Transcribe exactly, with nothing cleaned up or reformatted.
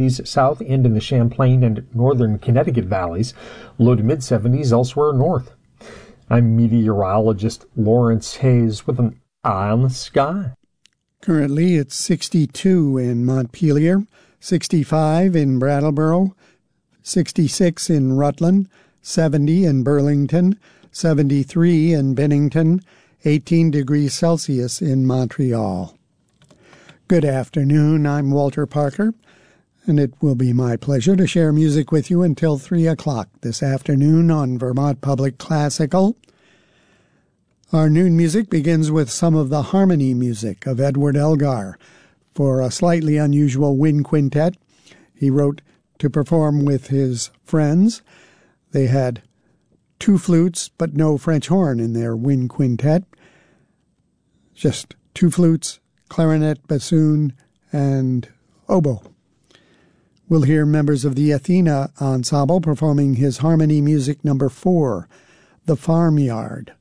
seventies south and in the Champlain and northern Connecticut valleys, low to mid-seventies elsewhere north. I'm meteorologist Lawrence Hayes with an eye on the sky. Currently, it's sixty-two in Montpelier, sixty-five in Brattleboro, sixty-six in Rutland, seventy in Burlington, seventy-three in Bennington, eighteen degrees Celsius in Montreal. Good afternoon, I'm Walter Parker, and it will be my pleasure to share music with you until three o'clock this afternoon on Vermont Public Classical. Our noon music begins with some of the harmony music of Edward Elgar for a slightly unusual wind quintet he wrote to perform with his friends. They had two flutes but no French horn in their wind quintet. Just two flutes, clarinet, bassoon, and oboe. We'll hear members of the Athena Ensemble performing his harmony music number four, The Farmyard.